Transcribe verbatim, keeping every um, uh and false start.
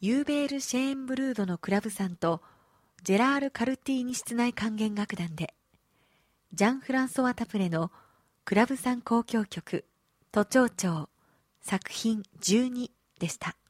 ユーベール・シェーンブルードのクラブさんとジェラール・カルティーニ室内管弦楽団でジャン・フランソワ・タプレのクラブさん交響曲都庁長作品じゅうにでした。